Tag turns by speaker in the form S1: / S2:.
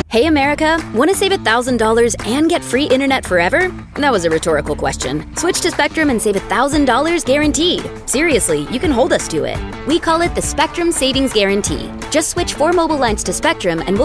S1: Hey America, want to save $1,000 and get free internet forever? That was a rhetorical question. Switch to Spectrum and save $1,000 guaranteed. Seriously, you can hold us to it. We call it the Spectrum Savings Guarantee. Just switch 4 mobile lines to Spectrum and we'll